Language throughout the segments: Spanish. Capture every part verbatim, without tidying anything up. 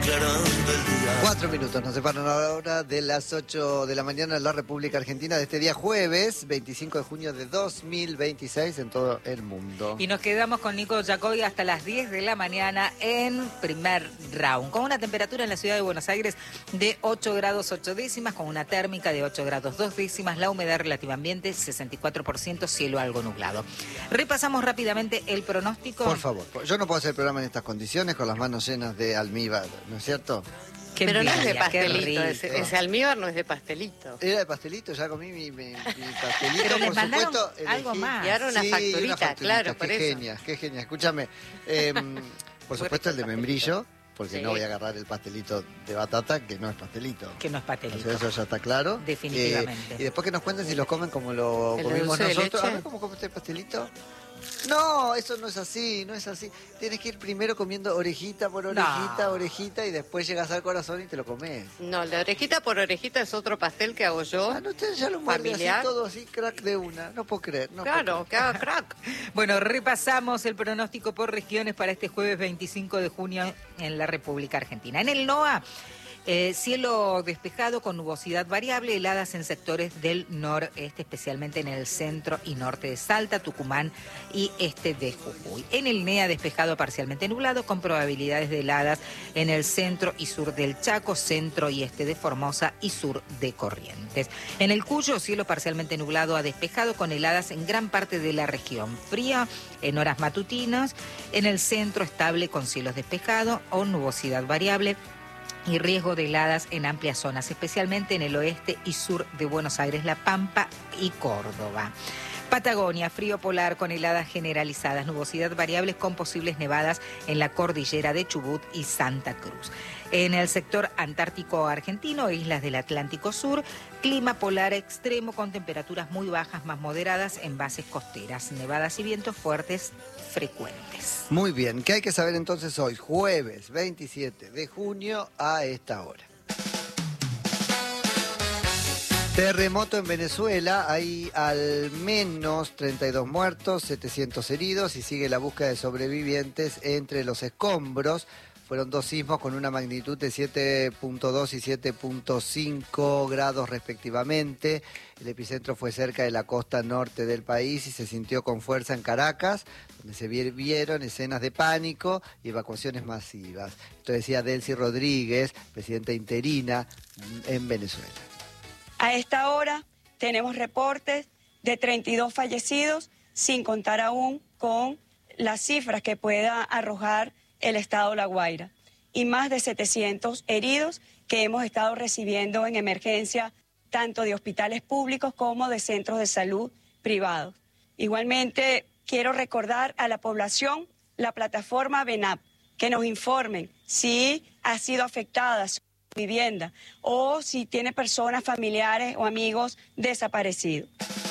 aclarando el día. Cuatro minutos nos separan ahora de las ocho de la mañana en la República Argentina de este día jueves, veinticinco de junio de dos mil veintiséis en todo el mundo. Y nos quedamos con Nico Jacobi hasta las diez de la mañana en primer round, con una temperatura en la ciudad de Buenos Aires de ocho grados ocho décimas, con una térmica de ocho grados dos décimas, la humedad relativa ambiente sesenta y cuatro por ciento, cielo algo nublado. Repasamos rápidamente el pronóstico. Por favor, yo no puedo hacer el programa en estas condiciones con las manos llenas de almíbar, ¿no es cierto? Qué Pero no es de envidia, qué pastelito, rico. ese, ese almíbar no es de pastelito. Era de pastelito, ya comí mi, mi, mi pastelito, Pero les por mandaron supuesto. algo elegí- más. Y ahora una Sí, facturita, una facturita, claro, qué por eso. genias, qué genias. Escúchame, eh, por supuesto el de membrillo, porque Sí. no voy a agarrar el pastelito de batata, que no es pastelito. Que no es O pastelito. sea, eso ya está claro. Definitivamente. Eh, y después que nos cuenten si los comen como lo ¿El comimos dulce de nosotros. leche? A ver cómo come este pastelito. No, eso no es así, no es así. Tienes que ir primero comiendo orejita por orejita, No. orejita, y después llegas al corazón y te lo comes. No, la orejita por orejita es otro pastel que hago yo. Ah, no, ustedes ya lo muerden así Familiar. todo así, crack de una. No puedo creer. No Claro, que haga crack. Bueno, repasamos el pronóstico por regiones para este jueves veinticinco de junio en la República Argentina. En el NOA, eh, cielo despejado con nubosidad variable, heladas en sectores del noreste, especialmente en el centro y norte de Salta, Tucumán y este de Jujuy. En el NEA, despejado parcialmente nublado con probabilidades de heladas en el centro y sur del Chaco, centro y este de Formosa y sur de Corrientes. En el Cuyo, cielo parcialmente nublado a despejado con heladas en gran parte de la región. Fría en horas matutinas, en el centro estable con cielos despejados o nubosidad variable y riesgo de heladas en amplias zonas, especialmente en el oeste y sur de Buenos Aires, La Pampa y Córdoba. Patagonia, frío polar con heladas generalizadas, nubosidad variables con posibles nevadas en la cordillera de Chubut y Santa Cruz. En el sector antártico argentino, islas del Atlántico Sur, clima polar extremo con temperaturas muy bajas más moderadas en bases costeras, nevadas y vientos fuertes frecuentes. Muy bien, ¿qué hay que saber entonces hoy? Jueves veintisiete de junio a esta hora. Terremoto en Venezuela, hay al menos treinta y dos muertos, setecientos heridos y sigue la búsqueda de sobrevivientes entre los escombros. Fueron dos sismos con una magnitud de siete punto dos y siete punto cinco grados respectivamente. El epicentro fue cerca de la costa norte del país y se sintió con fuerza en Caracas, donde se vi- vieron escenas de pánico y evacuaciones masivas. Esto decía Delcy Rodríguez, presidenta interina en Venezuela. A esta hora tenemos reportes de treinta y dos fallecidos, sin contar aún con las cifras que pueda arrojar el estado La Guaira, y más de setecientos heridos que hemos estado recibiendo en emergencia, tanto de hospitales públicos como de centros de salud privados. Igualmente, quiero recordar a la población la plataforma VENAP, que nos informen si ha sido afectada su vivienda o si tiene personas familiares o amigos desaparecidos.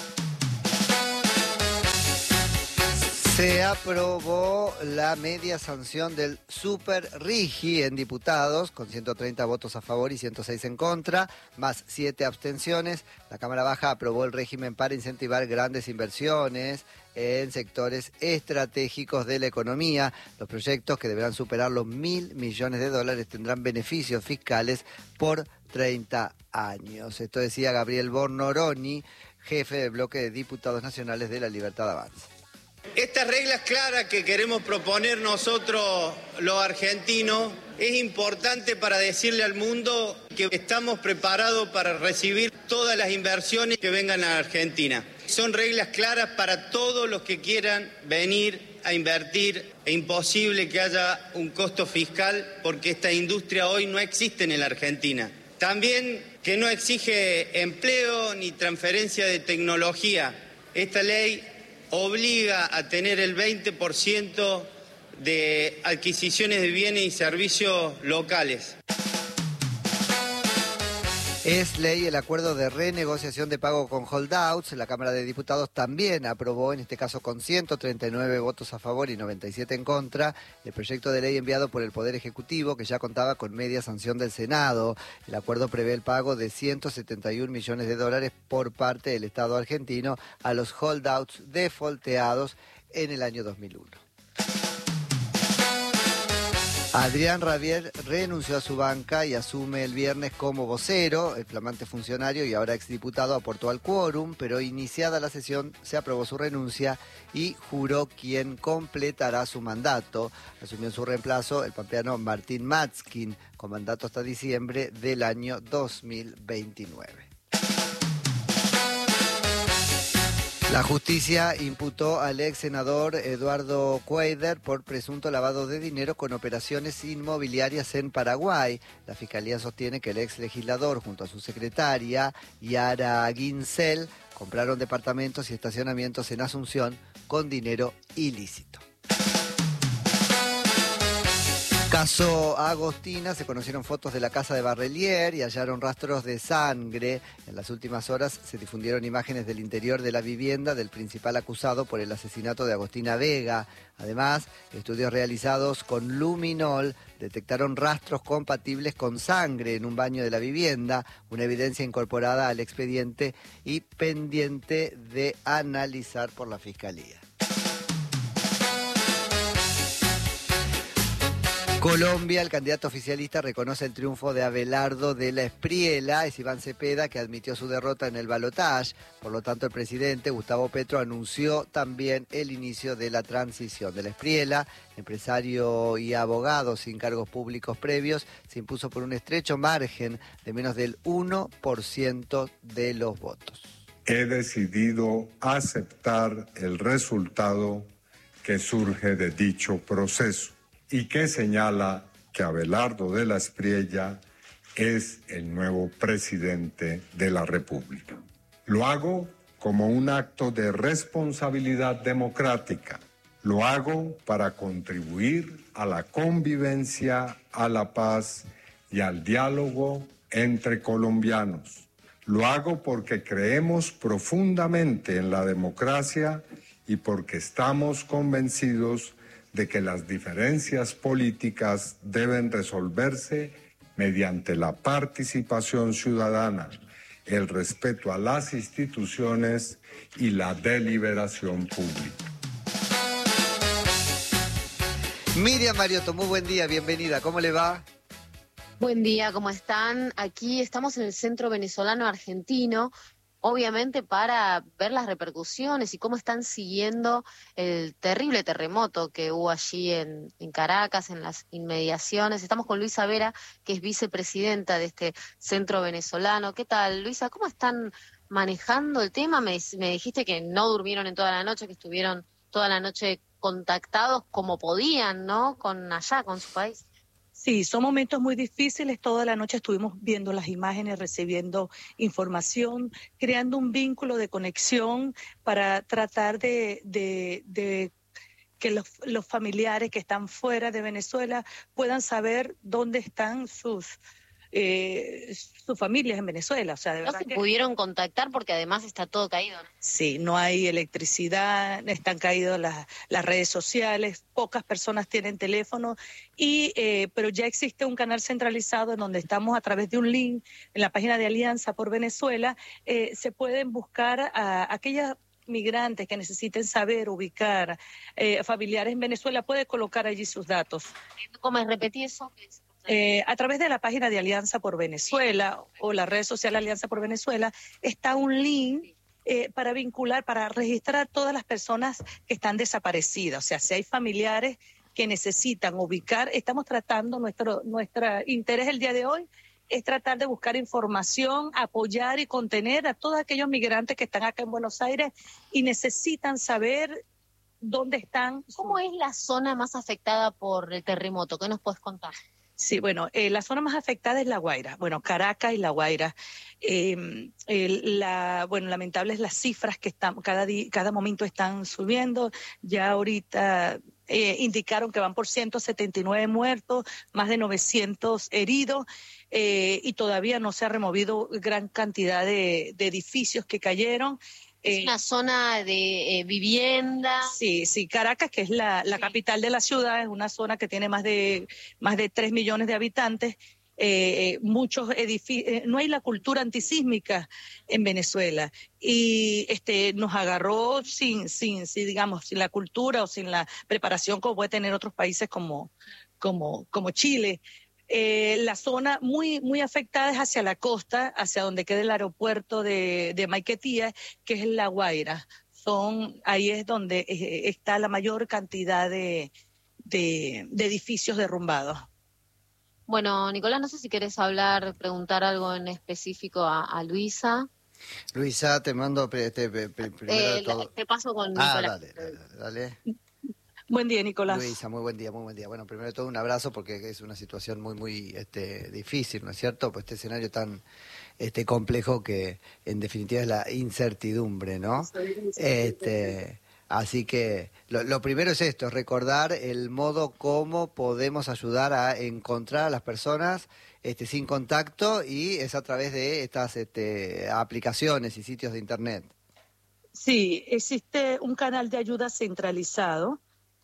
Se aprobó la media sanción del Super Rigi en diputados, con ciento treinta votos a favor y ciento seis en contra, más siete abstenciones. La Cámara Baja aprobó el régimen para incentivar grandes inversiones en sectores estratégicos de la economía. Los proyectos, que deberán superar los mil millones de dólares, tendrán beneficios fiscales por treinta años. Esto decía Gabriel Bornoroni, jefe del bloque de diputados nacionales de la Libertad Avanza. Estas reglas claras que queremos proponer nosotros los argentinos es importante para decirle al mundo que estamos preparados para recibir todas las inversiones que vengan a Argentina. Son reglas claras para todos los que quieran venir a invertir. Es imposible que haya un costo fiscal porque esta industria hoy no existe en la Argentina. También que no exige empleo ni transferencia de tecnología. Esta ley obliga a tener el veinte por ciento de adquisiciones de bienes y servicios locales. Es ley el acuerdo de renegociación de pago con holdouts. La Cámara de Diputados también aprobó, en este caso con ciento treinta y nueve votos a favor y noventa y siete en contra, el proyecto de ley enviado por el Poder Ejecutivo, que ya contaba con media sanción del Senado. El acuerdo prevé el pago de ciento setenta y un millones de dólares por parte del Estado argentino a los holdouts defaulteados en el año dos mil uno. Adrián Rabier renunció a su banca y asume el viernes como vocero. El flamante funcionario y ahora exdiputado aportó al quórum, pero iniciada la sesión se aprobó su renuncia y juró quien completará su mandato. Asumió en su reemplazo el pampeano Martín Matzkin, con mandato hasta diciembre del año dos mil veintinueve. La justicia imputó al ex senador Eduardo Cuader por presunto lavado de dinero con operaciones inmobiliarias en Paraguay. La fiscalía sostiene que el ex legislador, junto a su secretaria, Yara Ginsel, compraron departamentos y estacionamientos en Asunción con dinero ilícito. Caso Agostina, se conocieron fotos de la casa de Barrelier y hallaron rastros de sangre. En las últimas horas se difundieron imágenes del interior de la vivienda del principal acusado por el asesinato de Agostina Vega. Además, estudios realizados con luminol detectaron rastros compatibles con sangre en un baño de la vivienda, una evidencia incorporada al expediente y pendiente de analizar por la Fiscalía. Colombia, el candidato oficialista reconoce el triunfo de Abelardo de la Espriella. Es Iván Cepeda que admitió su derrota en el balotaje. Por lo tanto, el presidente Gustavo Petro anunció también el inicio de la transición. De la Espriella, empresario y abogado sin cargos públicos previos, se impuso por un estrecho margen de menos del uno por ciento de los votos. He decidido aceptar el resultado que surge de dicho proceso y que señala que Abelardo de la Espriella es el nuevo presidente de la República. Lo hago como un acto de responsabilidad democrática. Lo hago para contribuir a la convivencia, a la paz y al diálogo entre colombianos. Lo hago porque creemos profundamente en la democracia y porque estamos convencidos de que las diferencias políticas deben resolverse mediante la participación ciudadana, el respeto a las instituciones y la deliberación pública. Miriam Mariotto, muy buen día, bienvenida, ¿cómo le va? Buen día, ¿cómo están? Aquí estamos en el Centro Venezolano Argentino, obviamente para ver las repercusiones y cómo están siguiendo el terrible terremoto que hubo allí en, en Caracas, en las inmediaciones. Estamos con Luisa Vera, que es vicepresidenta de este centro venezolano. ¿Qué tal, Luisa? ¿Cómo están manejando el tema? Me, me dijiste que no durmieron en toda la noche, que estuvieron toda la noche contactados como podían, ¿no? Con allá, con su país. Sí, son momentos muy difíciles. Toda la noche estuvimos viendo las imágenes, recibiendo información, creando un vínculo de conexión para tratar de, de, de que los, los familiares que están fuera de Venezuela puedan saber dónde están sus eh, sus familias en Venezuela. O sea, de no verdad se que pudieron contactar porque además está todo caído, ¿no? Sí, no hay electricidad, están caídas las, las redes sociales, pocas personas tienen teléfono, y eh, pero ya existe un canal centralizado en donde estamos a través de un link en la página de Alianza por Venezuela. Eh, se pueden buscar a aquellas migrantes que necesiten saber ubicar eh, familiares en Venezuela, puede colocar allí sus datos. ¿Cómo es? Repetí eso. Eh, a través de la página de Alianza por Venezuela o la red social Alianza por Venezuela está un link eh, para vincular, para registrar a todas las personas que están desaparecidas. O sea, si hay familiares que necesitan ubicar, estamos tratando, nuestro, nuestro interés el día de hoy es tratar de buscar información, apoyar y contener a todos aquellos migrantes que están acá en Buenos Aires y necesitan saber dónde están. ¿Cómo es la zona más afectada por el terremoto? ¿Qué nos puedes contar? Sí, bueno, eh, la zona más afectada es La Guaira, bueno, Caracas y La Guaira. Eh, el, la, bueno, lamentables las cifras que están, cada, día, cada momento están subiendo. Ya ahorita eh, indicaron que van por ciento setenta y nueve muertos, más de novecientos heridos, eh, y todavía no se ha removido gran cantidad de, de edificios que cayeron. Es una zona de eh, vivienda. Sí, sí, Caracas, que es la, la sí. capital de la ciudad, es una zona que tiene más de más de tres millones de habitantes. Eh, muchos edificios, eh, no hay la cultura antisísmica en Venezuela y este nos agarró sin, sin, sin, digamos, sin la cultura o sin la preparación como puede tener otros países como como, como Chile. Eh, la zona muy, muy afectada es hacia la costa, hacia donde queda el aeropuerto de, de Maiquetía, que es La Guaira. Son, ahí es donde eh, está la mayor cantidad de, de, de edificios derrumbados. Bueno, Nicolás, no sé si querés hablar, preguntar algo en específico a, a Luisa. Luisa, te mando pre- te- pre- pre- primero Eh, de todo. la- te paso con Ah, Nicolás. dale, dale, dale. Buen día, Nicolás. Luisa, muy buen día, muy buen día. Bueno, primero de todo un abrazo porque es una situación muy, muy este, difícil, ¿no es cierto? Pues este escenario tan este, complejo que en definitiva es la incertidumbre, ¿no? Este, así que lo, lo primero es esto, recordar el modo como podemos ayudar a encontrar a las personas este, sin contacto y es a través de estas este, aplicaciones y sitios de internet. Sí, existe un canal de ayuda centralizado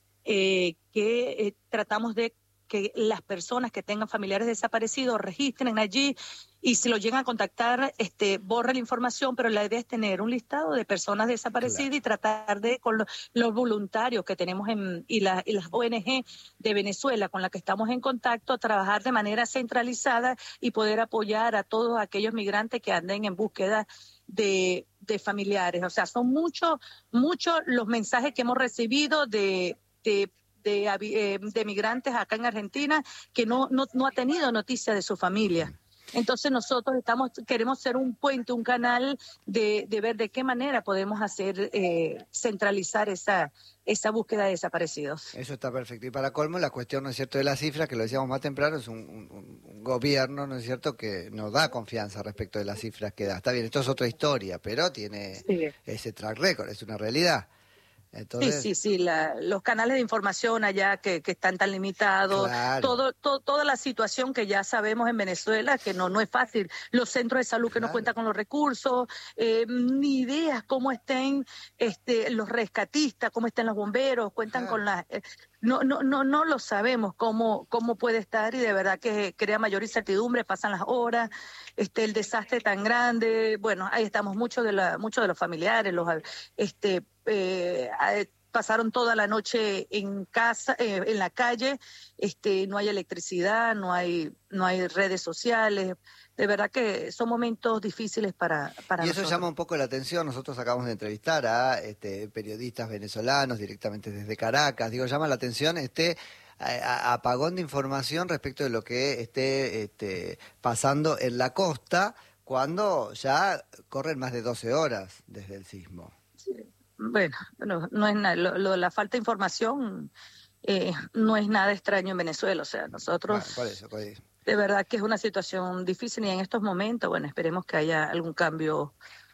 eh, que eh, tratamos de que las personas que tengan familiares desaparecidos registren allí y si lo llegan a contactar, este, borren la información, pero la idea es tener un listado de personas desaparecidas claro. y tratar de, con lo, los voluntarios que tenemos en, y, la, y las O N G de Venezuela con las que estamos en contacto, trabajar de manera centralizada y poder apoyar a todos aquellos migrantes que anden en búsqueda de, de familiares. O sea, son muchos, muchos los mensajes que hemos recibido de... de De, eh, de migrantes acá en Argentina que no, no, no ha tenido noticia de su familia. Entonces nosotros estamos queremos ser un puente, un canal de, de ver de qué manera podemos hacer eh, centralizar esa esa búsqueda de desaparecidos. Eso está perfecto. Y para colmo, la cuestión, ¿no es cierto?, de las cifras, que lo decíamos más temprano, es un, un, un gobierno, ¿no es cierto?, que nos da confianza respecto de las cifras que da. Está bien, esto es otra historia, pero tiene sí. ese track record, es una realidad. Entonces... Sí, sí, sí, la, los canales de información allá que, que están tan limitados, claro. todo, todo, toda la situación que ya sabemos en Venezuela, que no, no es fácil, los centros de salud que claro. no cuentan con los recursos, eh, ni ideas cómo estén este, los rescatistas, cómo estén los bomberos, cuentan claro. con las... Eh, no, no, no, no lo sabemos cómo, cómo puede estar y de verdad que crea mayor incertidumbre, pasan las horas, este, el desastre tan grande, bueno, ahí estamos muchos de la, muchos de los familiares, los este Eh, pasaron toda la noche en casa, eh, en la calle, este, no hay electricidad, no hay, no hay redes sociales. De verdad que son momentos difíciles para, para y eso nosotros. llama un poco la atención. Nosotros acabamos de entrevistar a este, periodistas venezolanos directamente desde Caracas. Digo, llama la atención este a, a apagón de información respecto de lo que esté este, pasando en la costa cuando ya corren más de doce horas desde el sismo. Sí. Bueno, no, no es nada, lo, lo, la falta de información eh, no es nada extraño en Venezuela, o sea, nosotros bueno, por eso, por eso. De verdad que es una situación difícil y en estos momentos, bueno, esperemos que haya algún cambio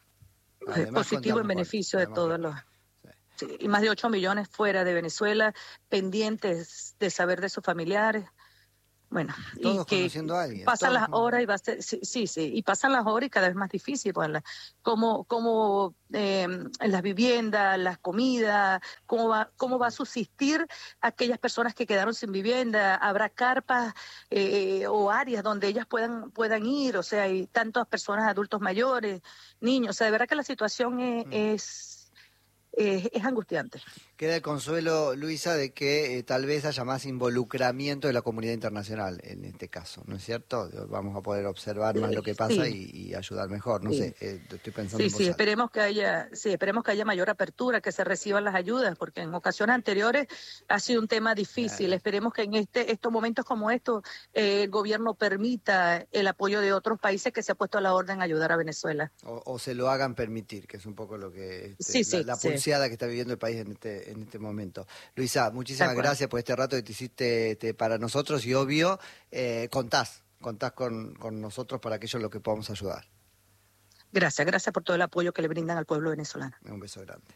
eh, positivo en beneficio de todos los... Sí, y más de ocho millones fuera de Venezuela, pendientes de saber de sus familiares. Bueno, todos y que conociendo a alguien, pasan todos... las horas y va a ser, sí, sí, sí, y pasan las horas y cada vez más difícil, pues, la, cómo, cómo eh, en las viviendas, las comidas, cómo va, cómo va a subsistir aquellas personas que quedaron sin vivienda, habrá carpas eh, o áreas donde ellas puedan, puedan ir, o sea, hay tantas personas, adultos mayores, niños, o sea, de verdad que la situación es, mm. es Eh, es angustiante. Queda el consuelo, Luisa, de que eh, tal vez haya más involucramiento de la comunidad internacional en este caso, ¿no es cierto? Vamos a poder observar más lo que pasa sí. y, y ayudar mejor, no sí. sé, eh, estoy pensando sí, en sí, alta. esperemos que haya, sí, esperemos que haya mayor apertura, que se reciban las ayudas, porque en ocasiones anteriores ha sido un tema difícil. Claro. Esperemos que en este, estos momentos como estos eh, el gobierno permita el apoyo de otros países que se ha puesto a la orden a ayudar a Venezuela. O, o se lo hagan permitir, que es un poco lo que este, sí, sí, la, la sí. pulseada que está viviendo el país en este, en este momento. Luisa, muchísimas gracias por este rato que te hiciste este, para nosotros y obvio, eh, contás, contás con, con nosotros para aquello en lo que podamos ayudar. Gracias, gracias por todo el apoyo que le brindan al pueblo venezolano. Un beso grande.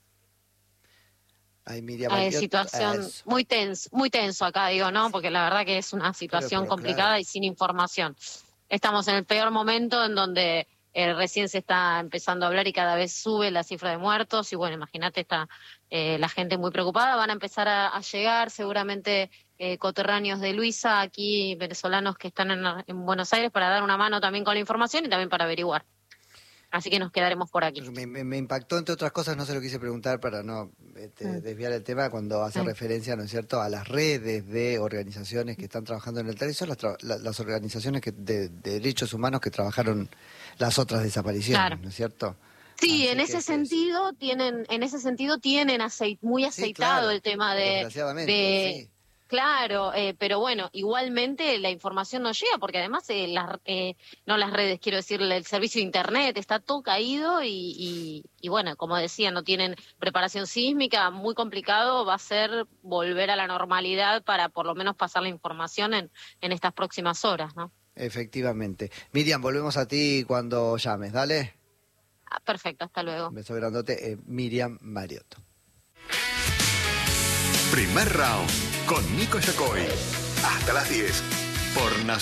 Ay, Miriam, Hay situación eh, muy tenso, muy tenso acá, digo, ¿no? Porque la verdad que es una situación pero, pero, complicada claro. y sin información. Estamos en el peor momento en donde Eh, recién se está empezando a hablar y cada vez sube la cifra de muertos y bueno, imagínate, está eh, la gente muy preocupada, van a empezar a, a llegar seguramente eh, coterráneos de Luisa, aquí venezolanos que están en, en Buenos Aires para dar una mano también con la información y también para averiguar. Así que nos quedaremos por aquí. Me, me, me impactó, entre otras cosas, no se lo quise preguntar para no este, Mm. desviar el tema, cuando hace Mm. referencia, ¿no es cierto?, a las redes de organizaciones que están trabajando en el territorio, son las, tra- la- las organizaciones que, de, de derechos humanos que trabajaron las otras desapariciones, Claro. ¿no es cierto? Sí, Así en que ese es sentido tienen, en ese sentido tienen acei- muy aceitado claro, el tema de, desgraciadamente, de sí. claro, eh, pero bueno, igualmente la información no llega porque además eh, las, eh, no las redes, quiero decir, el servicio de internet está todo caído y, y, y bueno, como decía, no tienen preparación sísmica, muy complicado va a ser volver a la normalidad para por lo menos pasar la información en, en estas próximas horas, ¿no? Efectivamente. Miriam, volvemos a ti cuando llames, dale. Ah, perfecto, hasta luego. Un beso grandote, eh, Miriam Mariotto. Primer round con Nico Yacoy. Hasta las diez por Nacional.